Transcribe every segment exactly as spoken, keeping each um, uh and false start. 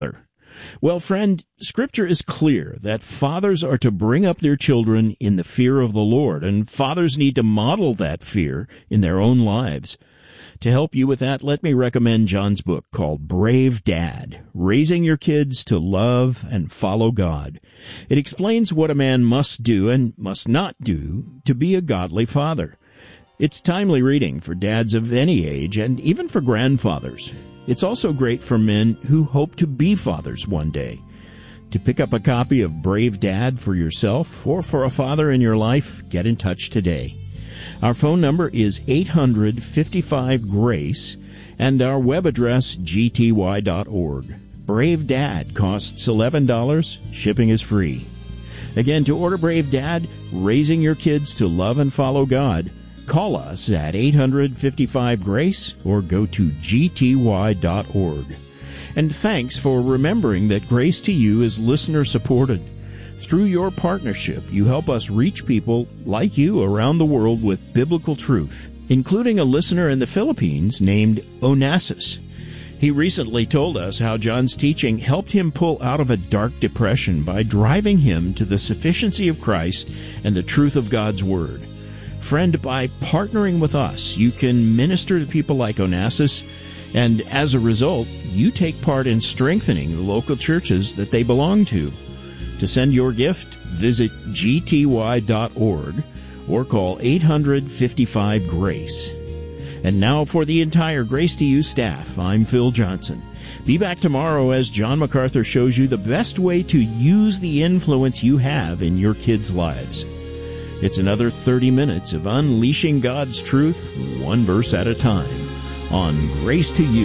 Well, friend, Scripture is clear that fathers are to bring up their children in the fear of the Lord, and fathers need to model that fear in their own lives. To help you with that, let me recommend John's book called Brave Dad, Raising Your Kids to Love and Follow God. It explains what a man must do and must not do to be a godly father. It's timely reading for dads of any age and even for grandfathers. It's also great for men who hope to be fathers one day. To pick up a copy of Brave Dad for yourself or for a father in your life, get in touch today. Our phone number is eight hundred, fifty-five, GRACE, and our web address, g t y dot org. Brave Dad costs eleven dollars. Shipping is free. Again, to order Brave Dad, Raising Your Kids to Love and Follow God, call us at eight hundred, fifty-five, GRACE or go to g t y dot org. And thanks for remembering that Grace to You is listener-supported. Through your partnership, you help us reach people like you around the world with biblical truth, including a listener in the Philippines named Onassis. He recently told us how John's teaching helped him pull out of a dark depression by driving him to the sufficiency of Christ and the truth of God's Word. Friend, by partnering with us, you can minister to people like Onassis, and as a result, you take part in strengthening the local churches that they belong to. To send your gift, visit g t y dot org or call eight hundred, fifty-five, GRACE. And now for the entire Grace to You staff, I'm Phil Johnson. Be back tomorrow as John MacArthur shows you the best way to use the influence you have in your kids' lives. It's another thirty minutes of unleashing God's truth, one verse at a time, on Grace to You.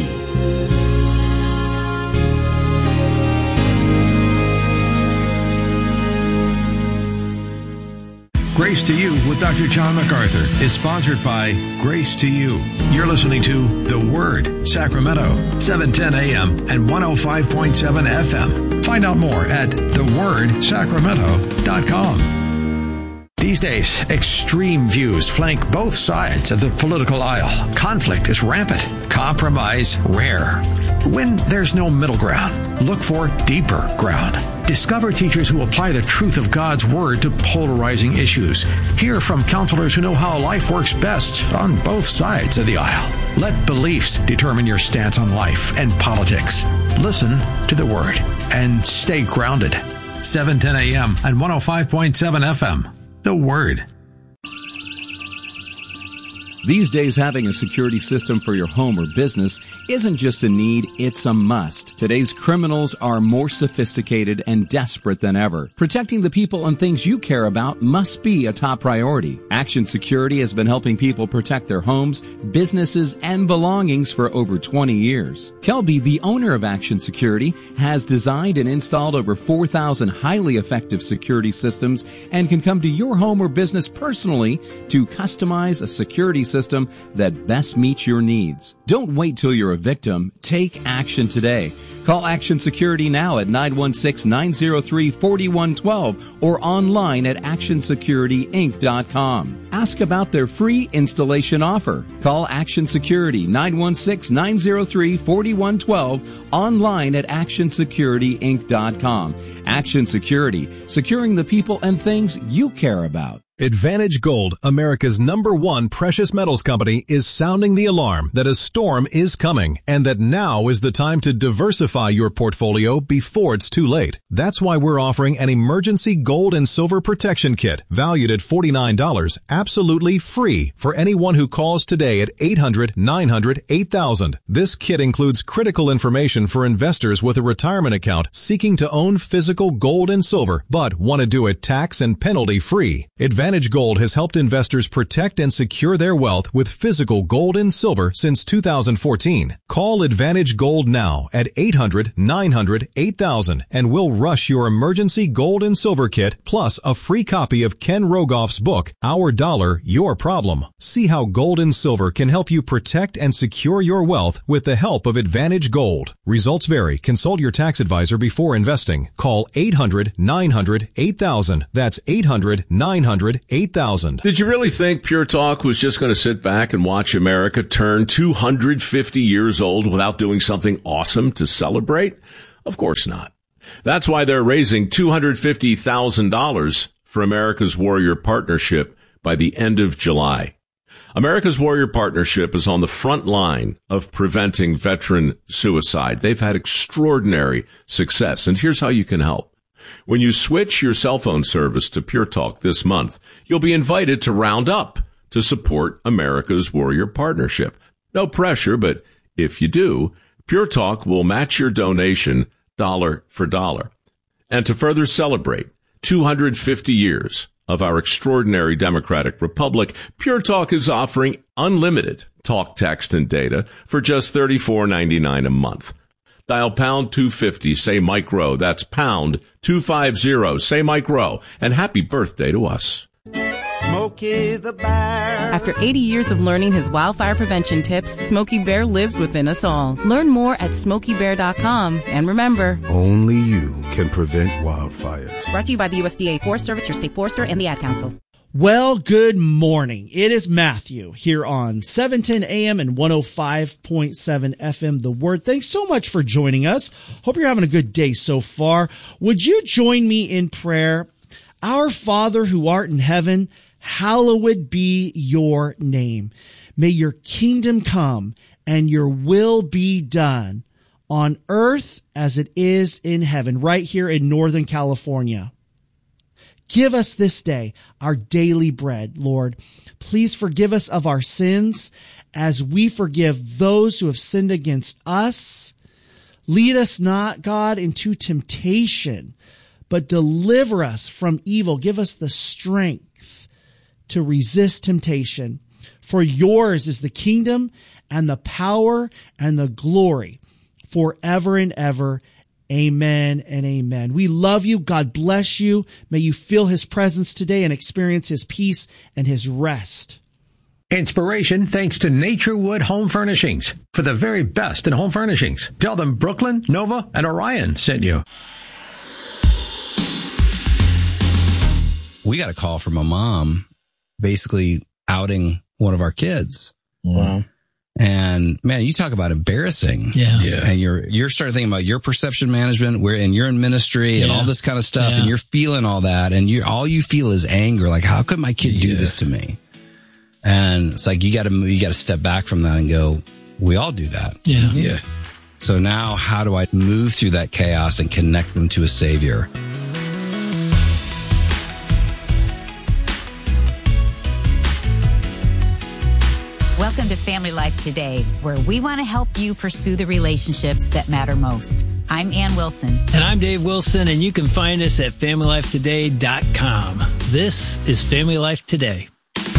Grace to You with Doctor John MacArthur is sponsored by Grace to You. You're listening to The Word, Sacramento, seven ten a.m. and one oh five point seven F M. Find out more at the word sacramento dot com. These days, extreme views flank both sides of the political aisle. Conflict is rampant, compromise rare. When there's no middle ground, look for deeper ground. Discover teachers who apply the truth of God's Word to polarizing issues. Hear from counselors who know how life works best on both sides of the aisle. Let beliefs determine your stance on life and politics. Listen to the Word and stay grounded. seven ten a.m. and one oh five point seven F M. The Word. These days, having a security system for your home or business isn't just a need, it's a must. Today's criminals are more sophisticated and desperate than ever. Protecting the people and things you care about must be a top priority. Action Security has been helping people protect their homes, businesses, and belongings for over twenty years. Kelby, the owner of Action Security, has designed and installed over four thousand highly effective security systems and can come to your home or business personally to customize a security system system that best meets your needs. Don't wait till you're a victim. Take action today. Call Action Security now at nine one six, nine zero three, four one one two or online at action security inc dot com. Ask about their free installation offer. Call Action Security nine one six, nine zero three, four one one two online at action security inc dot com. Action Security, securing the people and things you care about. Advantage Gold, America's number one precious metals company, is sounding the alarm that a storm is coming and that now is the time to diversify your portfolio before it's too late. That's why we're offering an emergency gold and silver protection kit valued at forty-nine dollars, absolutely free for anyone who calls today at eight hundred, nine hundred, eight thousand. This kit includes critical information for investors with a retirement account seeking to own physical gold and silver but want to do it tax and penalty free. Advantage Advantage Gold has helped investors protect and secure their wealth with physical gold and silver since two thousand fourteen. Call Advantage Gold now at eight hundred, nine hundred, eight thousand and we'll rush your emergency gold and silver kit plus a free copy of Ken Rogoff's book, Our Dollar, Your Problem. See how gold and silver can help you protect and secure your wealth with the help of Advantage Gold. Results vary. Consult your tax advisor before investing. Call eight hundred, nine hundred, eight thousand. That's eight hundred, nine hundred, eight thousand. Did you really think Pure Talk was just going to sit back and watch America turn two hundred fifty years old without doing something awesome to celebrate? Of course not. That's why they're raising two hundred fifty thousand dollars for America's Warrior Partnership by the end of July. America's Warrior Partnership is on the front line of preventing veteran suicide. They've had extraordinary success, and here's how you can help. When you switch your cell phone service to Pure Talk this month, you'll be invited to round up to support America's Warrior Partnership. No pressure, but if you do, Pure Talk will match your donation dollar for dollar. And to further celebrate two hundred fifty years of our extraordinary democratic republic, Pure Talk is offering unlimited talk, text, and data for just thirty-four ninety-nine a month. Dial pound two fifty, say Mike Rowe. That's pound two fifty, say Mike Rowe. And happy birthday to us. Smokey the Bear. After eighty years of learning his wildfire prevention tips, Smokey Bear lives within us all. Learn more at smokey bear dot com. And remember, only you can prevent wildfires. Brought to you by the U S D A Forest Service, your state forester, and the Ad Council. Well, good morning. It is Matthew here on seven ten A M and one oh five point seven F M, The Word. Thanks so much for joining us. Hope you're having a good day so far. Would you join me in prayer? Our Father who art in heaven, hallowed be your name. May your kingdom come and your will be done on earth as it is in heaven, right here in Northern California. Give us this day our daily bread, Lord. Please forgive us of our sins as we forgive those who have sinned against us. Lead us not, God, into temptation, but deliver us from evil. Give us the strength to resist temptation. For yours is the kingdom and the power and the glory forever and ever. Amen and amen. We love you. God bless you. May you feel his presence today and experience his peace and his rest. Inspiration thanks to Naturewood Home Furnishings for the very best in home furnishings. Tell them Brooklyn, Nova, and Orion sent you. We got a call from a mom basically outing one of our kids. Wow. And man, you talk about embarrassing. Yeah. yeah. And you're, you're starting thinking about your perception management where, and you're in ministry yeah. and all this kind of stuff yeah. and you're feeling all that. And you, all you feel is anger. Like, how could my kid yeah. do this to me? And it's like, you gotta, you gotta step back from that and go, we all do that. Yeah. Yeah. So now how do I move through that chaos and connect them to a savior? Welcome to Family Life Today, where we want to help you pursue the relationships that matter most. I'm Ann Wilson. And I'm Dave Wilson, and you can find us at family life today dot com. This is Family Life Today.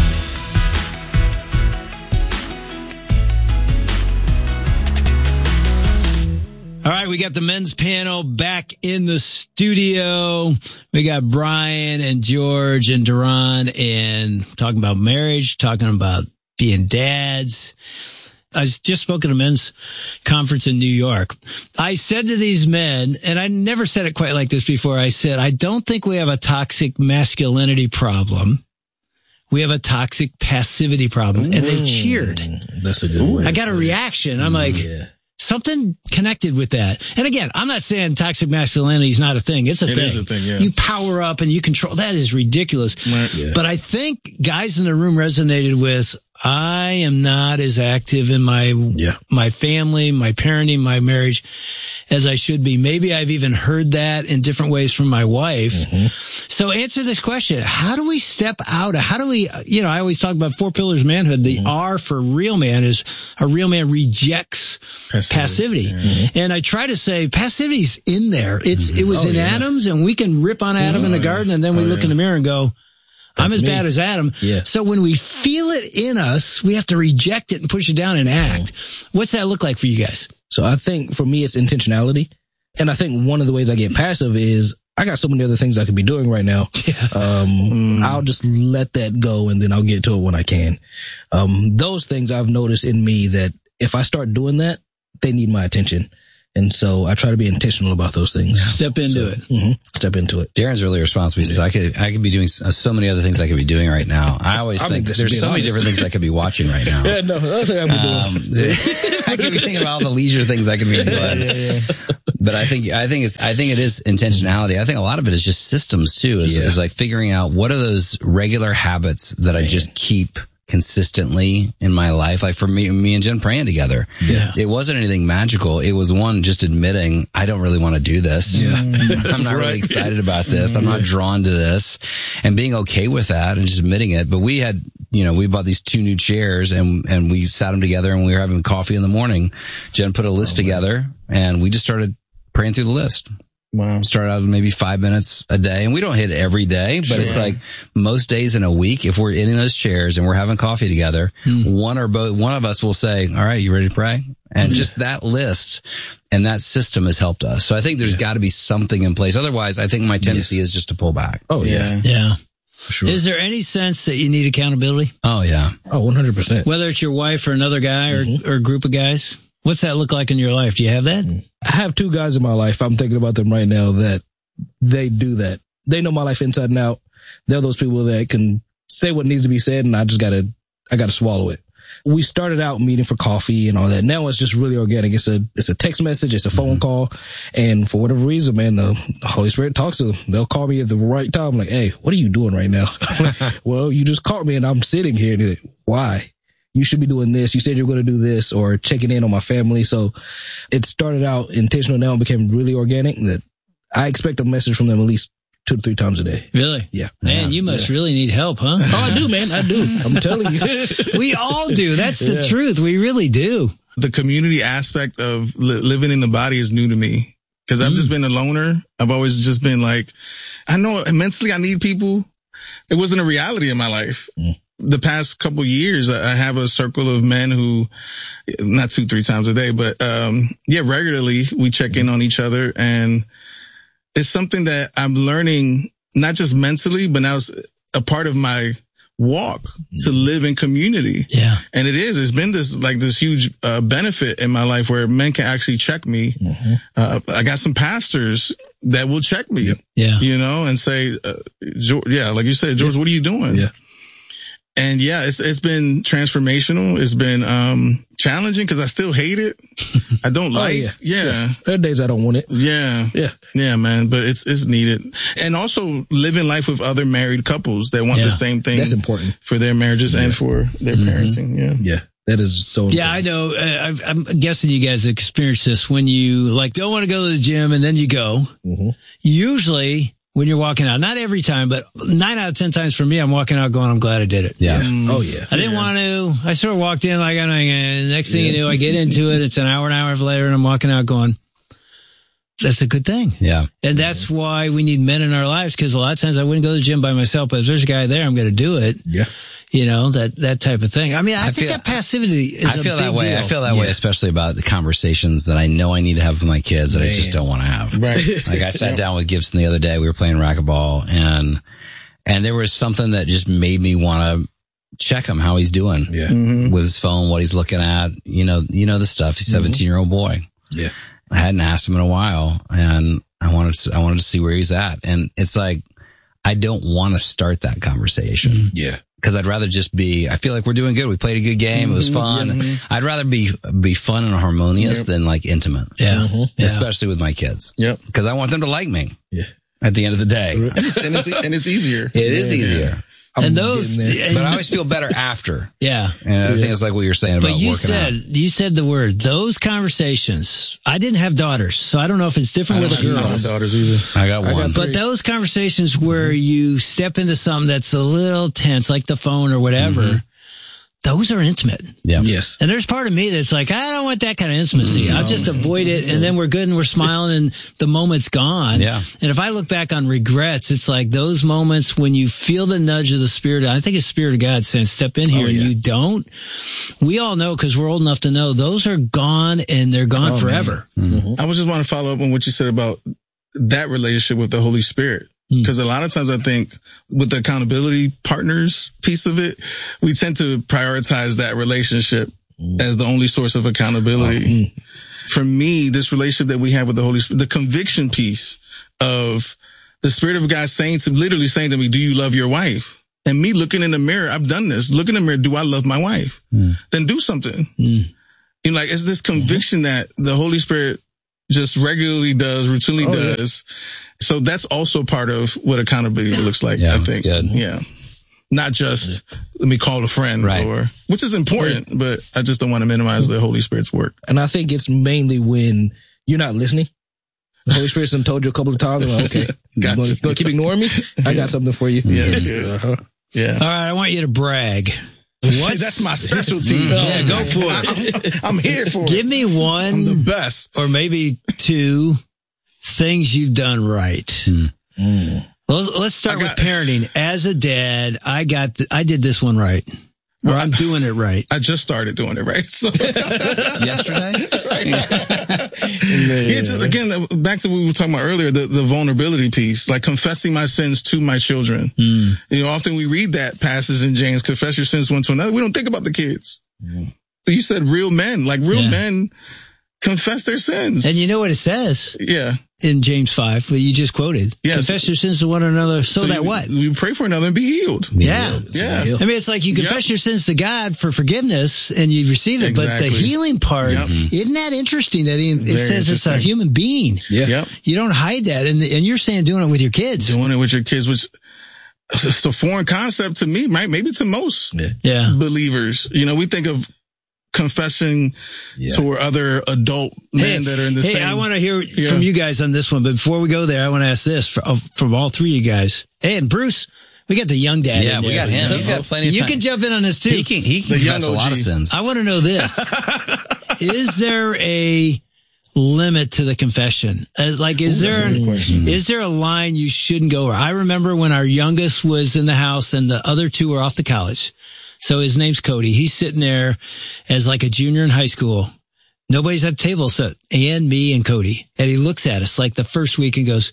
All right, we got the men's panel back in the studio. We got Brian and George and Duran and talking about marriage, talking about being dads. I just spoke at a men's conference in New York. I said to these men, and I never said it quite like this before, I said, I don't think we have a toxic masculinity problem. We have a toxic passivity problem. And they cheered. That's a good way. I got a reaction. I'm like, yeah. Something connected with that. And again, I'm not saying toxic masculinity is not a thing. It's a it thing. It is a thing, yeah. You power up and you control. That is ridiculous. Yeah. But I think guys in the room resonated with, I am not as active in my, yeah. my family, my parenting, my marriage as I should be. Maybe I've even heard that in different ways from my wife. Mm-hmm. So answer this question. How do we step out? How do we, you know, I always talk about four pillars of manhood. The mm-hmm. R for real man is a real man rejects passivity. passivity. Mm-hmm. And I try to say passivity's in there. It's, mm-hmm. it was oh, in yeah. Adam's, and we can rip on Adam oh, in the garden, and then we oh, look yeah. in the mirror and go, I'm That's as me. bad as Adam. Yeah. So when we feel it in us, we have to reject it and push it down and act. What's that look like for you guys? So I think for me, it's intentionality. And I think one of the ways I get passive is I got so many other things I could be doing right now. Yeah. Um, mm. I'll just let that go and then I'll get to it when I can. Um, those things I've noticed in me that if I start doing that, they need my attention. And so I try to be intentional about those things. Step into so, it. Mm-hmm, step into it. Darren's really responsible. So I could, I could be doing so many other things I could be doing right now. I always I think mean, there's so honest. many different things I could be watching right now. Yeah, no, that's what I'd be doing. Um, I could be thinking about all the leisure things I could be doing. Yeah, yeah, yeah. But I think, I think it's, I think it is intentionality. I think a lot of it is just systems too. Is, yeah. is like figuring out what are those regular habits that Man. I just keep consistently in my life. Like for me, me and Jen praying together. Yeah. It wasn't anything magical. It was one just admitting I don't really want to do this. Yeah. I'm not right. really excited about this. I'm not drawn to this, and being okay with that and just admitting it. But we had, you know, we bought these two new chairs and, and we sat them together and we were having coffee in the morning. Jen put a list oh, together and we just started praying through the list. Wow. Start out with maybe five minutes a day. And we don't hit every day, but sure. it's like most days in a week, if we're in those chairs and we're having coffee together, hmm. one or both, one of us will say, all right, you ready to pray? And mm-hmm. just that list and that system has helped us. So I think there's yeah. got to be something in place. Otherwise, I think my tendency yes. is just to pull back. Oh, yeah. Yeah. yeah. Sure. Is there any sense that you need accountability? Oh, yeah. Oh, one hundred percent. Whether it's your wife or another guy or, mm-hmm. or a group of guys? What's that look like in your life? Do you have that? I have two guys in my life. I'm thinking about them right now that they do that. They know my life inside and out. They're those people that can say what needs to be said, and I just gotta, I gotta swallow it. We started out meeting for coffee and all that. Now it's just really organic. It's a, it's a text message. It's a phone mm-hmm. call. And for whatever reason, man, the Holy Spirit talks to them. They'll call me at the right time. I'm like, hey, what are you doing right now? Well, you just caught me and I'm sitting here. And like, why? You should be doing this. You said you're going to do this, or checking in on my family. So it started out intentional. Now it became really organic that I expect a message from them at least two to three times a day. Really? Yeah. Man, you must yeah. really need help, huh? Oh, I do, man. I do. I'm telling you. We all do. That's the yeah. truth. We really do. The community aspect of li- living in the body is new to me because I've mm. just been a loner. I've always just been like, I know mentally I need people. It wasn't a reality in my life. Mm. The past couple years, I have a circle of men who, not two, three times a day, but, um, yeah, regularly we check in on each other, and it's something that I'm learning, not just mentally, but now it's a part of my walk to live in community. Yeah. And it is, it's been this, like this huge, uh, benefit in my life where men can actually check me. Mm-hmm. Uh, I got some pastors that will check me, yep. yeah. you know, and say, uh, George, yeah, like you said, George, yeah. what are you doing? Yeah. And yeah, it's, it's been transformational. It's been, um, challenging because I still hate it. I don't like, oh, yeah. Yeah. yeah. There are days I don't want it. Yeah. Yeah. Yeah, man. But it's, it's needed. And also living life with other married couples that want yeah. the same thing. That's important for their marriages yeah. and for their mm-hmm. parenting. Yeah. Yeah. That is so important. Yeah, I know. Uh, I'm guessing you guys experience this when you like don't want to go to the gym and then you go. Mm-hmm. Usually, when you're walking out, not every time, but nine out of ten times for me, I'm walking out going, I'm glad I did it. Yeah. Mm. Oh, yeah. I didn't yeah. want to. I sort of walked in like, I'm like, and next thing yeah. you know, I get into it. It's an hour and a half later, and I'm walking out going, that's a good thing. Yeah. And that's yeah. why we need men in our lives, because a lot of times I wouldn't go to the gym by myself, but if there's a guy there, I'm going to do it. Yeah. You know, that, that type of thing. I mean, I, I think feel, that passivity is I feel a big that way. deal. I feel that yeah. way, especially about the conversations that I know I need to have with my kids that Man. I just don't want to have. Right. Like I sat down with Gibson the other day. We were playing racquetball, and, and there was something that just made me want to check him, how he's doing yeah. mm-hmm. with his phone, what he's looking at. You know, you know the stuff. He's a seventeen year old boy. Yeah. I hadn't asked him in a while, and I wanted to, I wanted to see where he's at. And it's like, I don't want to start that conversation. Mm-hmm. Yeah. Cause I'd rather just be, I feel like we're doing good. We played a good game. It was fun. Mm-hmm. I'd rather be, be fun and harmonious yep. than like intimate. Yeah. Mm-hmm. yeah. Especially with my kids. Yep. Cause I want them to like me. Yeah. At the end of the day. And it's, and it's, and it's easier. It yeah. is easier. I'm and those, but I always feel better after. Yeah. And I yeah. think it's like what you're saying about but you working said, out. you said the word, those conversations. I didn't have daughters, so I don't know if it's different with girls. I don't have daughters either. I got one. I got but those conversations where you step into something that's a little tense, like the phone or whatever, mm-hmm. those are intimate. Yeah. Yes. And there's part of me that's like, I don't want that kind of intimacy. I'll just avoid it, and then we're good and we're smiling and the moment's gone. Yeah. And if I look back on regrets, it's like those moments when you feel the nudge of the Spirit. I think it's Spirit of God saying, step in here, oh, yeah. and you don't. We all know, because we're old enough to know, those are gone and they're gone oh, forever. Mm-hmm. I was just want to follow up on what you said about that relationship with the Holy Spirit. Because a lot of times I think with the accountability partners piece of it, we tend to prioritize that relationship mm. as the only source of accountability. for me, this relationship that we have with the Holy Spirit, the conviction piece of the Spirit of God saying to, literally saying to me, do you love your wife? And me looking in the mirror, I've done this, looking in the mirror, do I love my wife? Mm. Then do something. Mm. You know, like, it's this conviction mm-hmm. that the Holy Spirit just regularly does, routinely oh, does. Yeah. So that's also part of what accountability looks like, yeah, I think. That's good. Yeah. Not just, let me call a friend, right. or, which is important, right. but I just don't want to minimize the Holy Spirit's work. And I think it's mainly when you're not listening. The Holy Spirit's done told you a couple of times, like, okay, you going to keep ignoring me? I got something for you. Yeah, that's good. Uh-huh. Yeah. All right, I want you to brag. What's, that's my specialty. Yeah, go for it. I'm, I'm here for it. Give me one. I'm the best. Or maybe two things you've done right. Mm. Mm. Let's, let's start got, with parenting. As a dad, I got, th- I did this one right. Or well, I'm I, doing it right. I just started doing it right. So. Yesterday? Right. Yeah, just, again, back to what we were talking about earlier, the, the vulnerability piece, like confessing my sins to my children. Mm. You know, often we read that passage in James, confess your sins one to another. We don't think about the kids. Mm. You said real men, like real yeah. men confess their sins. And you know what it says? Yeah. In James five, what you just quoted. Yes. Confess your sins to one another so, so that you, what? We pray for another and be healed. Be yeah. Healed. Yeah. I mean, it's like you confess yep. your sins to God for forgiveness and you receive it. Exactly. But the healing part, yep. isn't that interesting that he, it Very says it's a human being? Yeah. Yep. You don't hide that. And, and you're saying doing it with your kids. Doing it with your kids, which it's a foreign concept to me, right? Maybe to most yeah. Yeah. believers. You know, we think of confessing yeah. toward other adult men hey, that are in the hey, same. Hey, I want to hear yeah. from you guys on this one, but before we go there, I want to ask this for, uh, from all three of you guys. Hey, and Bruce, we got the young dad. Yeah, in there. we got him. He's got plenty of You time. can jump in on this too. He can, he can confess a lot of sins. I want to know this. Is there a limit to the confession? Uh, like, is Ooh, there, an, is there a line you shouldn't go over? I remember when our youngest was in the house and the other two were off to college. So his name's Cody. He's sitting there as like a junior in high school. Nobody's at the table, so Ann, me, and Cody. And he looks at us like the first week and goes,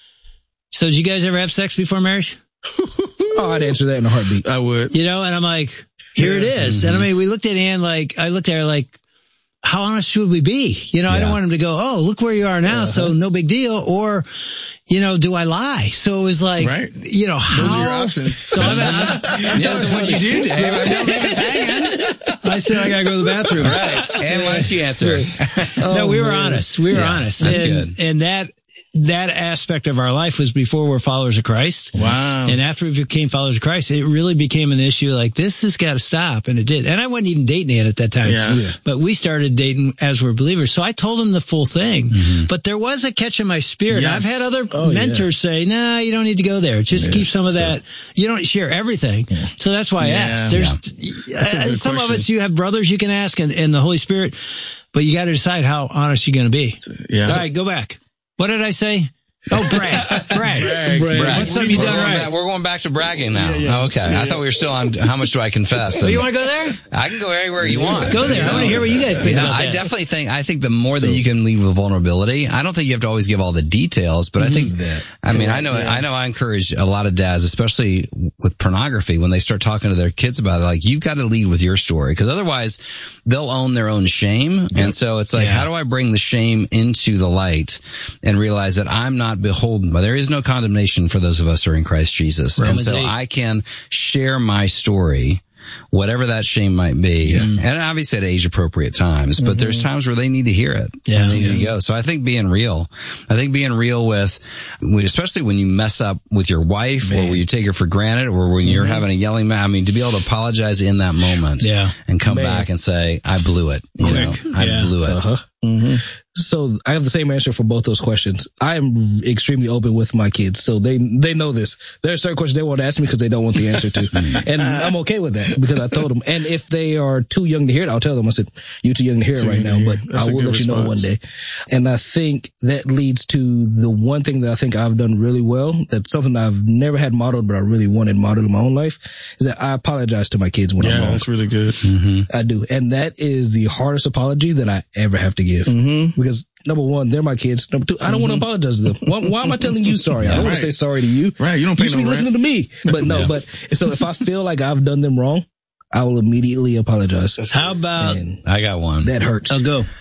so did you guys ever have sex before marriage? Oh, I'd answer that in a heartbeat. I would. You know, and I'm like, here yeah. it is. Mm-hmm. And I mean, we looked at Ann like, I looked at her like, how honest should we be? You know, yeah. I don't want him to go, oh, look where you are now, uh-huh. so no big deal. Or, you know, do I lie? So it was like, right. you know, how? Those are your options. So I'm, I'm, yeah, so what you do, Dave? I don't leave us hanging. I said I gotta go to the bathroom. Right. And why don't you answer? oh, no, we were man. honest. We were yeah, honest. That's and, good. And that, that aspect of our life was before we're followers of Christ. Wow. And after we became followers of Christ, it really became an issue like, this has got to stop. And it did. And I wasn't even dating Ann at that time. Yeah. Yeah. But we started dating as we're believers. So I told him the full thing. Mm-hmm. But there was a catch in my spirit. Yes. I've had other oh, mentors yeah. say, nah, you don't need to go there. Just yeah. keep some of so, that. You don't share everything. Yeah. So that's why I yeah. asked. There's yeah. uh, some question. of us, you have brothers you can ask and, and the Holy Spirit, but you got to decide how honest you're going to be. Yeah. All right, go back. What did I say? Oh, brag. Brag. Brag. Brag. What's something you done right? Back, we're going back to bragging now. Yeah, yeah. Oh, okay. Yeah, I thought we were still on how much do I confess. So you want to go there? I can go anywhere you want. Go there. I want to hear what you guys think no, about that. I definitely think, I think the more so, that you can lead with vulnerability, I don't think you have to always give all the details, but mm-hmm. I think, that, I mean, yeah, I know, yeah. I know I encourage a lot of dads, especially with pornography, when they start talking to their kids about it, like, you've got to lead with your story, because otherwise they'll own their own shame. And so it's like, yeah. how do I bring the shame into the light and realize that I'm not beholden by there is no condemnation for those of us who are in Christ Jesus. Romans and so eight. I can share my story, whatever that shame might be. Yeah. And obviously at age appropriate times, but mm-hmm. there's times where they need to hear it. Yeah. They need to go. So I think being real, I think being real with, especially when you mess up with your wife Man. or when you take her for granted or when mm-hmm. you're having a yelling match, I mean, to be able to apologize in that moment yeah. and come Man. back and say, I blew it. You Quick. know, I yeah. blew it. Uh-huh. Mm-hmm. So I have the same answer for both those questions. I am extremely open with my kids, so they they know this. There are certain questions they won't ask me because they don't want the answer to, and I'm okay with that because I told them. And if they are too young to hear it, I'll tell them. I said, "You're too young to hear it right now, but I will let you know one day." And I think that leads to the one thing that I think I've done really well. That's something I've never had modeled, but I really wanted modeled in my own life. Is that I apologize to my kids when yeah, I'm wrong. Yeah, that's really good. Mm-hmm. I do, and that is the hardest apology that I ever have to give. Mm-hmm. Because number one, they're my kids. Number two, I don't mm-hmm. want to apologize to them. Why, why am I telling you sorry? I don't right. want to say sorry to you. Right. You don't pay you should no be rent. listening to me. But no, yeah. but so if I feel like I've done them wrong, I will immediately apologize. How about, and I got one. That hurts. I'll go.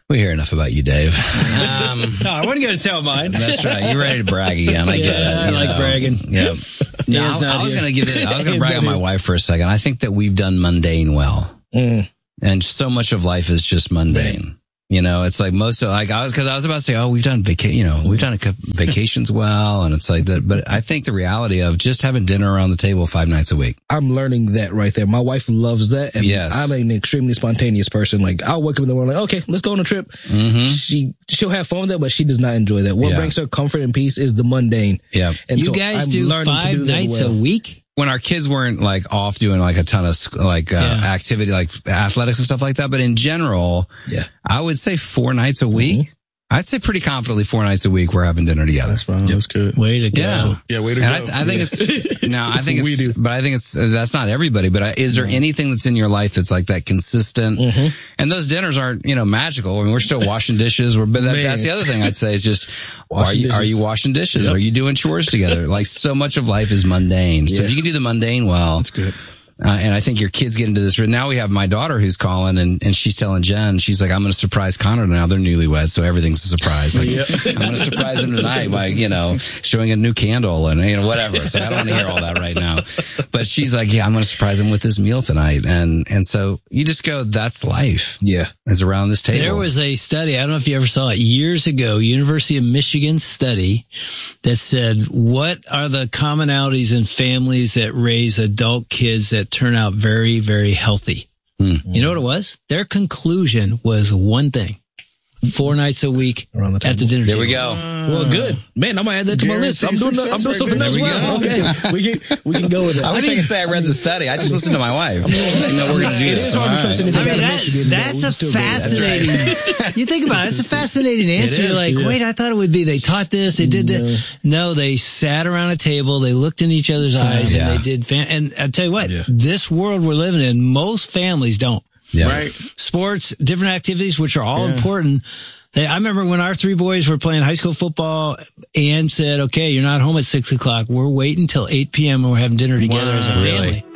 We hear enough about you, Dave. Um, no, I wasn't going to tell mine. That's right. You're ready to brag again. I yeah, get it. I like know. bragging. Yeah. No, I, I was going to give it, I was going to brag on my wife for a second. I think that we've done mundane well. Mm. And so much of life is just mundane. You know, it's like most of, like, I was, cause I was about to say, oh, we've done vaca, you know, we've done vacations well. And it's like that. But I think the reality of just having dinner around the table five nights a week. I'm learning that right there. My wife loves that. And yes. I'm an extremely spontaneous person. Like, I'll wake up in the morning, like, okay, let's go on a trip. Mm-hmm. She, she'll have fun with that, but she does not enjoy that. What yeah. brings her comfort and peace is the mundane. Yeah. And you so guys I'm do learning five to do that nights well. a week? When our kids weren't like off doing like a ton of like uh, Yeah. activity, like athletics and stuff like that. But in general, yeah, I would say four nights a week. Mm-hmm. I'd say pretty confidently four nights a week we're having dinner together. That's fine. Yep. That's good. Way to go. Yeah. Yeah, way to and go. I, th- I think yeah. it's, no, I think We it's, do. but I think it's, that's not everybody, but I, is there No. anything that's in your life that's like that consistent? Mm-hmm. And those dinners aren't, you know, magical. I mean, we're still washing dishes. We're, but that, Man. that's the other thing I'd say is just, are Washing you, are dishes. you washing dishes? Yep. Are you doing chores together? Like so much of life is mundane. So Yes. if you can do the mundane well, That's good. Uh, and I think your kids get into this. Now we have my daughter who's calling and, and she's telling Jen, she's like, I'm going to surprise Connor now. They're newlyweds, so everything's a surprise. Like, I'm going to surprise him tonight by, you know, showing a new candle and, you know, whatever. So I don't want to hear all that right now. But she's like, yeah, I'm going to surprise him with this meal tonight. And, and so you just go, that's life. Yeah. Is around this table. There was a study, I don't know if you ever saw it, years ago, University of Michigan study that said, what are the commonalities in families that raise adult kids that turn out very, very healthy? Hmm. You know what it was? Their conclusion was one thing. Four nights a week Around the at the dinner There table. we go. Well, good. Man, I'm going to add that to my list. I'm doing, I'm doing something else well. Okay. We can, we can go with that. I wish I, I could say I read the study. I just listened to my wife. I know we're going to do It this. is hard to All trust right. anything I mean, out of that, Michigan, but that's we a still do it. fascinating, you think about it, it's a fascinating answer. is, You're like, yeah. wait, I thought it would be they taught this, they did that. No, they sat around a table, they looked in each other's eyes, Yeah. and they did, fam- and I'll tell you what, Yeah. this world we're living in, most families don't. Yeah. Right. Sports, different activities, which are all Yeah. important. They, I remember when our three boys were playing high school football, Ann said, okay, you're not home at six o'clock. We're waiting until eight p.m. and we're having dinner together Wow. as a family. Really?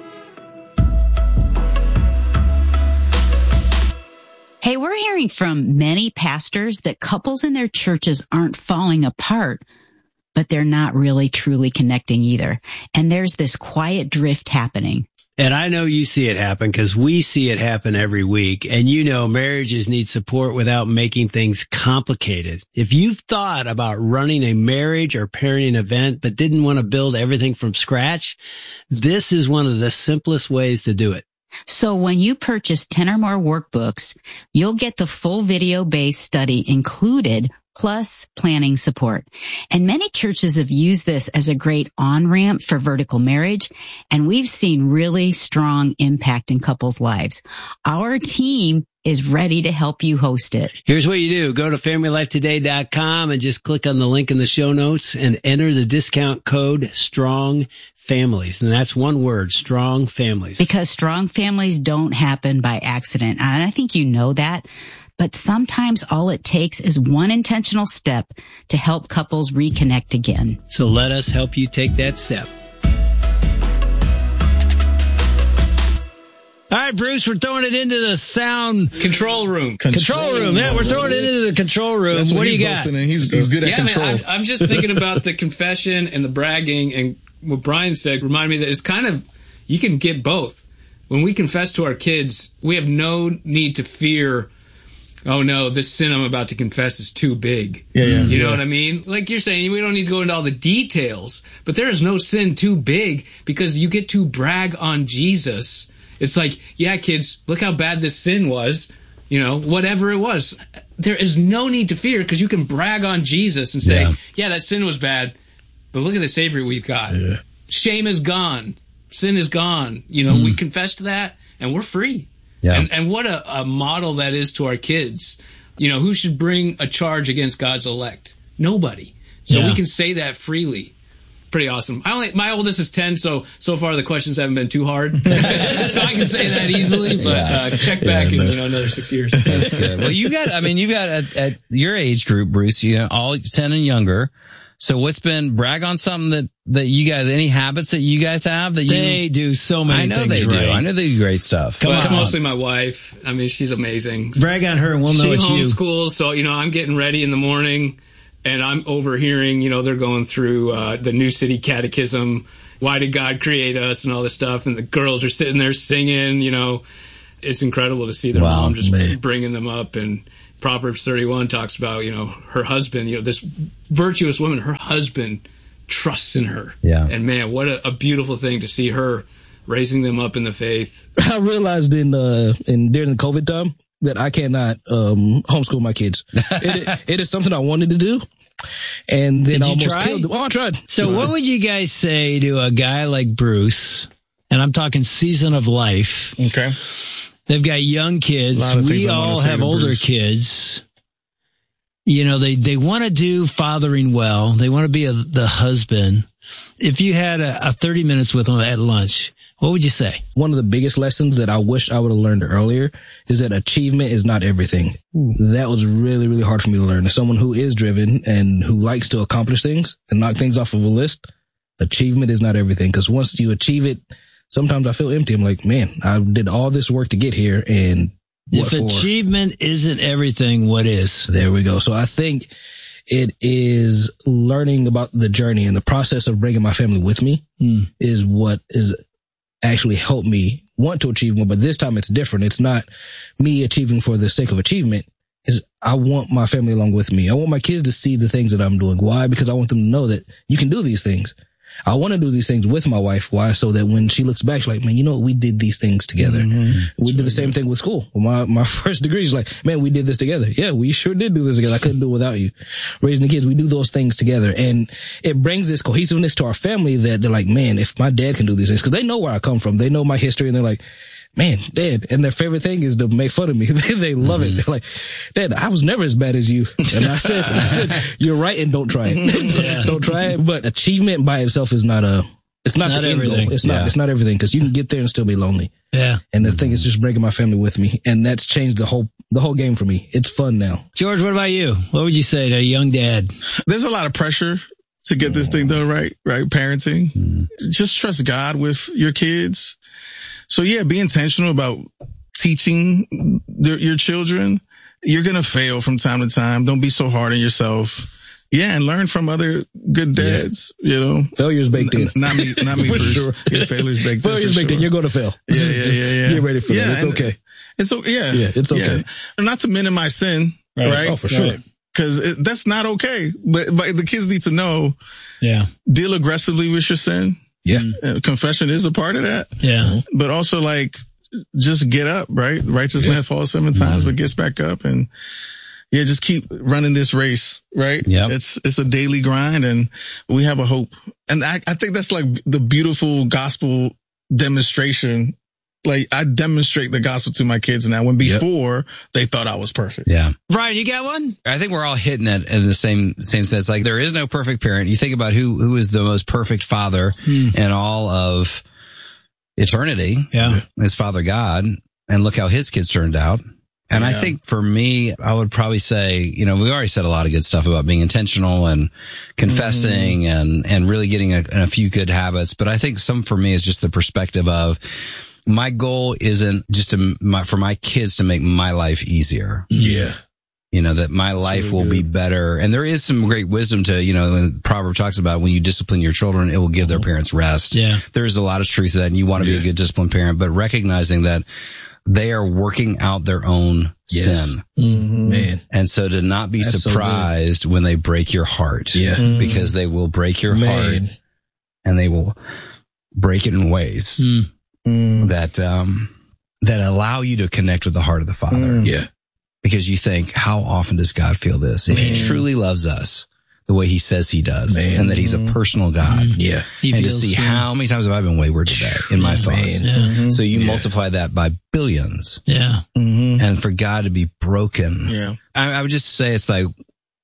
Hey, we're hearing from many pastors that couples in their churches aren't falling apart, but they're not really truly connecting either. And there's this quiet drift happening. And I know you see it happen because we see it happen every week. And you know, marriages need support without making things complicated. If you've thought about running a marriage or parenting event, but didn't want to build everything from scratch, this is one of the simplest ways to do it. So when you purchase ten or more workbooks, you'll get the full video-based study included, plus planning support. And many churches have used this as a great on-ramp for vertical marriage, and we've seen really strong impact in couples' lives. Our team is ready to help you host it. Here's what you do. Go to family life today dot com and just click on the link in the show notes and enter the discount code STRONG FAMILIES. And that's one word, STRONG FAMILIES. Because strong families don't happen by accident. And I think you know that. But sometimes all it takes is one intentional step to help couples reconnect again. So let us help you take that step. All right, Bruce, we're throwing it into the sound control room. Control, room. Yeah, we're throwing it into the control room. That's what what do you he's got? boasting in. He's, he's good at yeah, control. Man, I'm, I'm just thinking about the confession and the bragging, and what Brian said reminded me that it's kind of, you can get both. When we confess to our kids, we have no need to fear, oh no, this sin I'm about to confess is too big. Yeah, yeah. You know yeah. what I mean? Like you're saying, we don't need to go into all the details, but there is no sin too big because you get to brag on Jesus. It's like, yeah, kids, look how bad this sin was. You know, whatever it was. There is no need to fear because you can brag on Jesus and say, yeah. yeah, that sin was bad, but look at the Savior we've got. Yeah. Shame is gone. Sin is gone. You know, mm. we confessed that and we're free. Yeah. And, and what a, a model that is to our kids. You know, who should bring a charge against God's elect? Nobody. So yeah. we can say that freely. Pretty awesome. I only my oldest is ten, so so far the questions haven't been too hard, so I can say that easily. But yeah. uh, check back yeah, in you know another six years. That's good. Well, you got. I mean, you got at, at your age group, Bruce. You know, all ten and younger. So what's been, brag on something that, that you guys, any habits that you guys have that you. They do so many I know things they right. do. I know they do great stuff. Come well, on. It's mostly my wife. I mean, she's amazing. Brag on her and we'll know she it's you. homeschools, so, you know, I'm getting ready in the morning and I'm overhearing, you know, they're going through uh, the New City Catechism. Why did God create us and all this stuff? And the girls are sitting there singing, you know. It's incredible to see their Wow, mom just man. bringing them up. And Proverbs thirty-one talks about, you know, her husband, you know, this virtuous woman, her husband trusts in her. Yeah. And man, what a, a beautiful thing to see her raising them up in the faith. I realized in, uh, in during the COVID time that I cannot, um, homeschool my kids. it, it is something I wanted to do. And then Did I you almost try? killed it. Oh, I tried. So what would you guys say to a guy like Bruce? And I'm talking season of life. Okay. They've got young kids. A lot of things We I wanna all say have to older Bruce. kids. You know, they, they want to do fathering well. They want to be a, the husband. If you had a, a thirty minutes with them at lunch, what would you say? One of the biggest lessons that I wish I would have learned earlier is that achievement is not everything. That was really, really hard for me to learn. As someone who is driven and who likes to accomplish things and knock things off of a list, achievement is not everything. Because once you achieve it, sometimes I feel empty. I'm like, man, I did all this work to get here, and what If for? achievement isn't everything, what is? There we go. So I think it is learning about the journey and the process of bringing my family with me Mm. is what is actually helped me want to achieve more. But this time it's different. It's not me achieving for the sake of achievement. Is I want my family along with me. I want my kids to see the things that I'm doing. Why? Because I want them to know that you can do these things. I want to do these things with my wife. Why? So that when she looks back, she's like, man, you know what? We did these things together. Mm-hmm. We did the same thing with school. My, my first degree is like, man, we did this together. Yeah, we sure did do this together. I couldn't do it without you. Raising the kids, we do those things together. And it brings this cohesiveness to our family that they're like, man, if my dad can do these things, because they know where I come from. They know my history, and they're like, man, Dad. And their favorite thing is to make fun of me. they, they love mm-hmm. it. They're like, Dad, I was never as bad as you. And I said, I said, you're right, and don't try it. Yeah. Don't try it. But achievement by itself is not a, It's not, not the end everything. goal. It's not, Yeah. it's not everything, because you can get there and still be lonely. Yeah. And the thing is just bringing my family with me. And that's changed the whole, the whole game for me. It's fun now. George, what about you? What would you say to a young dad? There's a lot of pressure to get this thing done right, right? Parenting. Mm. Just trust God with your kids. So yeah, be intentional about teaching their, your children. You're going to fail from time to time. Don't be so hard on yourself. Yeah, and learn from other good dads, yeah. you know. Failure's baked in. Not me, not me, for Bruce. sure. Yeah, failure's baked in. Failure's baked sure. in. You're going to fail. Yeah, yeah, yeah, yeah. Get ready for yeah, that. It's and okay. It's okay. Yeah. Yeah, it's okay. Yeah. And not to minimize sin, right? right? Oh, for sure. Because that's not okay. But, but the kids need to know. Yeah. Deal aggressively with your sin. Yeah. Uh, confession is a part of that. Yeah. But also, like, just get up, right? Righteous yeah. man falls seven times, mm-hmm. but gets back up, and yeah, just keep running this race, right? Yeah. It's, it's a daily grind, and we have a hope. And I, I think that's like the beautiful gospel demonstration. Like, I demonstrate the gospel to my kids now, when before yep. they thought I was perfect. Yeah. Brian, you got one? I think we're all hitting it in the same, same sense. Like, there is no perfect parent. You think about who, who is the most perfect father hmm. in all of eternity. Yeah. Is Father God. And look how his kids turned out. And yeah. I think for me, I would probably say, you know, we already said a lot of good stuff about being intentional and confessing mm. and, and really getting a, a few good habits. But I think some for me is just the perspective of, my goal isn't just to my, for my kids to make my life easier. Yeah. You know, that my life so will be better. And there is some great wisdom to, you know, the proverb talks about when you discipline your children, it will give their parents rest. Yeah. There's a lot of truth to that, and you want to yeah. be a good disciplined parent, but recognizing that they are working out their own yes. sin. Mm-hmm. Man. And so to not be That's surprised so when they break your heart. Yeah. Mm-hmm. Because they will break your Man. heart, and they will break it in ways. Mm. Mm. that um that allow you to connect with the heart of the Father. Mm. Yeah. Because you think, how often does God feel this? If Man. he truly loves us the way he says he does, Man. and that he's a personal God. Mm. Yeah. He and to see so. how many times have I been wayward today in my yeah, thoughts. Yeah. Mm-hmm. So you yeah. multiply that by billions. Yeah. Mm-hmm. And for God to be broken. Yeah. I, I would just say it's like,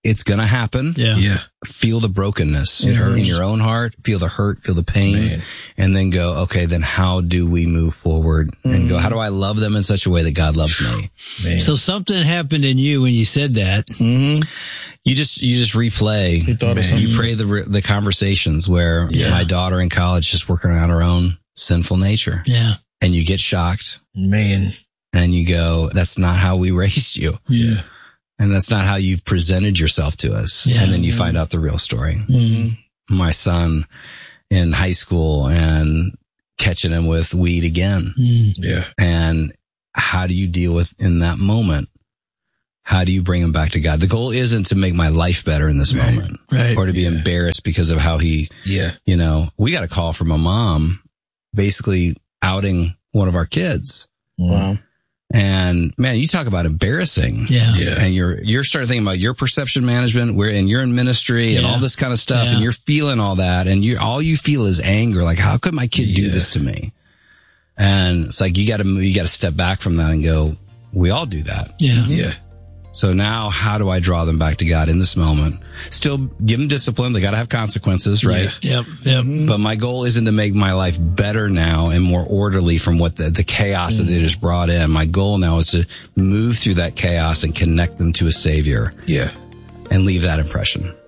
it's going to happen. Yeah. Yeah. Feel the brokenness It hurts. in your own heart, feel the hurt, feel the pain, Man. and then go, okay, then how do we move forward mm. and go, how do I love them in such a way that God loves me? Man. So something happened in you when you said that. Mm-hmm. You just, you just replay, you, you pray the, the conversations where yeah. my daughter in college just working on her own sinful nature. Yeah. And you get shocked. Man. And you go, that's not how we raised you. Yeah. And that's not how you've presented yourself to us. Yeah. And then you find out the real story. Mm-hmm. My son in high school and catching him with weed again. Mm. Yeah. And how do you deal with in that moment? How do you bring him back to God? The goal isn't to make my life better in this right. moment right. or to be yeah. embarrassed because of how he, yeah. you know, we got a call from a mom basically outing one of our kids. Wow. And man, you talk about embarrassing. Yeah. yeah. And you're, you're starting thinking about your perception management where, and you're in ministry yeah. and all this kind of stuff. Yeah. And you're feeling all that. And you, all you feel is anger. Like, how could my kid yeah. do this to me? And it's like, you gotta, you gotta step back from that and go, we all do that. Yeah. Yeah. So now how do I draw them back to God in this moment? Still give them discipline. They got to have consequences, right? Yeah. Yep. Yep. But my goal isn't to make my life better now and more orderly from what the, the chaos mm. that they just brought in. My goal now is to move through that chaos and connect them to a savior. Yeah. And leave that impression.